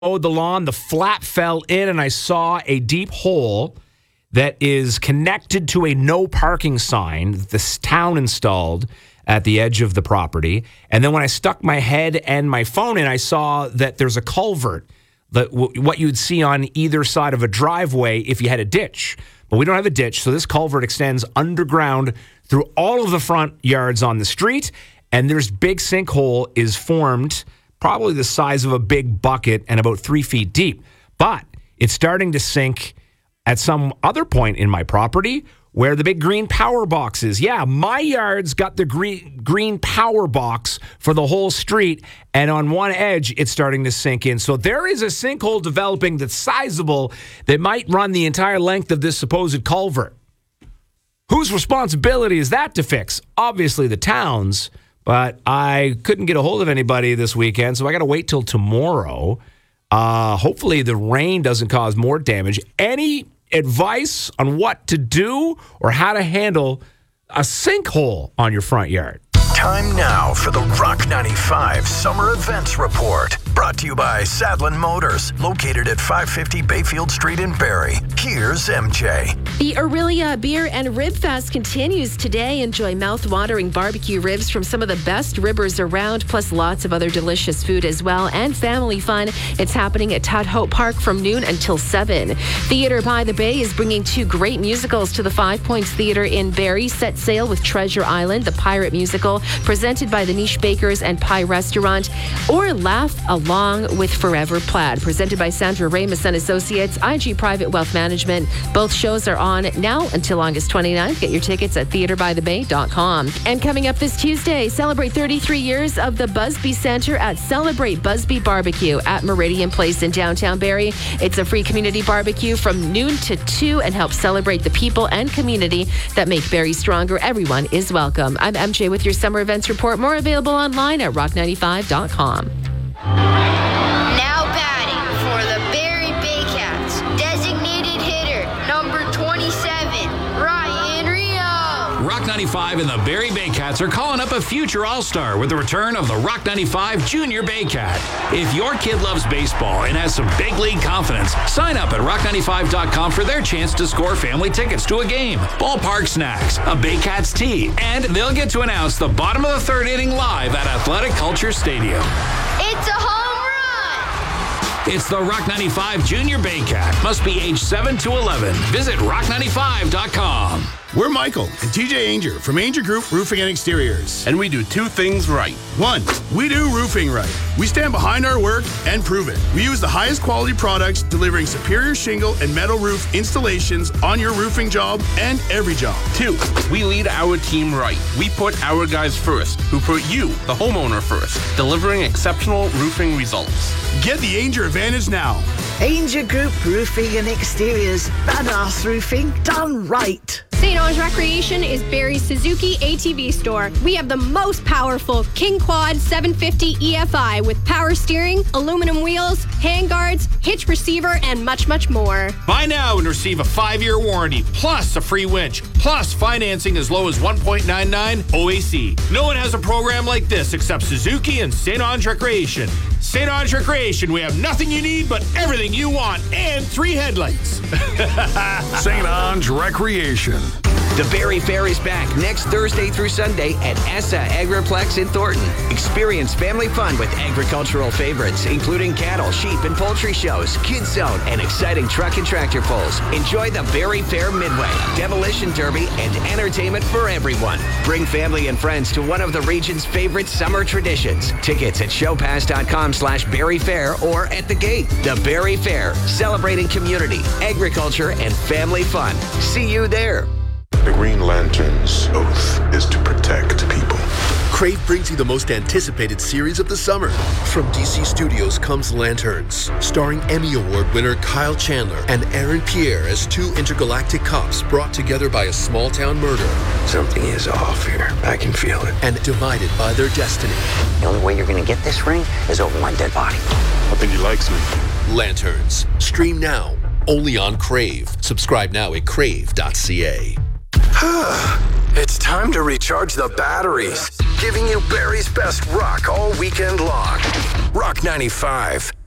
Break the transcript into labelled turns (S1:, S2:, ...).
S1: mowed the lawn, the flap fell in, and I saw a deep hole that is connected to a no parking sign that this town installed at the edge of the property. And then when I stuck my head and my phone in, I saw that there's a culvert, what you'd see on either side of a driveway if you had a ditch. But we don't have a ditch, so this culvert extends underground through all of the front yards on the street, and there's big sinkhole is formed, probably the size of a big bucket and about 3 feet deep. But it's starting to sink at some other point in my property where the big green power box is. Yeah, my yard's got the green power box for the whole street, and on one edge, it's starting to sink in. So there is a sinkhole developing that's sizable that might run the entire length of this supposed culvert. Whose responsibility is that to fix? Obviously the town's, but I couldn't get a hold of anybody this weekend, so I got to wait till tomorrow. Hopefully the rain doesn't cause more damage. Any advice on what to do or how to handle a sinkhole on your front yard?
S2: Time now for the Rock 95 Summer Events Report. Brought to you by Sadlin Motors, located at 550 Bayfield Street in Barrie. Here's MJ.
S3: The Aurelia Beer and Rib Fest continues today. Enjoy mouth-watering barbecue ribs from some of the best ribbers around, plus lots of other delicious food as well, and family fun. It's happening at Todd Hope Park from noon until 7. Theatre by the Bay is bringing 2 great musicals to the Five Points Theatre in Barrie. Set sail with Treasure Island, the pirate musical, presented by the Niche Bakers and Pie Restaurant, or Laugh Along with Forever Plaid, presented by Sandra Ramus and Associates, IG Private Wealth Management. Both shows are on now until August 29th. Get your tickets at theatrebythebay.com. And coming up this Tuesday, celebrate 33 years of the Busby Center at Celebrate Busby Barbecue at Meridian Place in downtown Barrie. It's a free community barbecue from noon to 2 and help celebrate the people and community that make Barrie stronger. Everyone is welcome. I'm MJ with your Summer Events Report. More available online at rock95.com.
S4: Now batting for the Barrie Baycats, designated hitter number 27, Ryan Rio.
S5: Rock 95 and the Barrie Baycats are calling up a future All-Star with the return of the Rock 95 Junior Baycat. If your kid loves baseball and has some big league confidence, sign up at rock95.com for their chance to score family tickets to a game, ballpark snacks, a Baycats tee, and they'll get to announce the bottom of the third inning live at Athletic Culture Stadium.
S4: It's a home run!
S5: It's the Rock 95 Junior Baycat. Must be age 7 to 11. Visit rock95.com.
S6: We're Michael and TJ Ainger from Ainger Group Roofing and Exteriors.
S7: And we do 2 things right.
S6: 1, we do roofing right. We stand behind our work and prove it. We use the highest quality products, delivering superior shingle and metal roof installations on your roofing job and every job.
S7: 2, we lead our team right. We put our guys first, who put you, the homeowner, first, delivering exceptional roofing results.
S6: Get the Ainger advantage now.
S8: Ainger Group Roofing and Exteriors. Badass roofing done right.
S9: St. Ange Recreation is Barrie's Suzuki ATV store. We have the most powerful King Quad 750 EFI with power steering, aluminum wheels, handguards, hitch receiver, and much, much more.
S10: Buy now and receive a 5-year warranty, plus a free winch, plus financing as low as 1.99 OAC. No one has a program like this except Suzuki and St. Ange Recreation. St. Ange Recreation, we have nothing you need but everything you want, and 3 headlights.
S11: St. Ange Recreation.
S12: The Barrie Fair is back next Thursday through Sunday at ESSA Agriplex in Thornton. Experience family fun with agricultural favorites, including cattle, sheep, and poultry shows, kids zone, and exciting truck and tractor pulls. Enjoy the Barrie Fair Midway, Demolition Derby, and entertainment for everyone. Bring family and friends to one of the region's favorite summer traditions. Tickets at showpass.com/Barrie Fair or at the gate. The Barrie Fair, celebrating community, agriculture, and family fun. See you there.
S13: The Green Lantern's oath is to protect people.
S14: Crave brings you the most anticipated series of the summer. From DC Studios comes Lanterns, starring Emmy Award winner Kyle Chandler and Aaron Pierre as 2 intergalactic cops brought together by a small-town murder.
S15: Something is off here. I can feel it.
S14: And divided by their destiny.
S15: The only way you're going to get this ring is over my dead body.
S13: I think he likes me.
S14: Lanterns. Stream now. Only on Crave. Subscribe now at crave.ca.
S2: It's time to recharge the batteries, giving you Barrie's best rock all weekend long. Rock 95.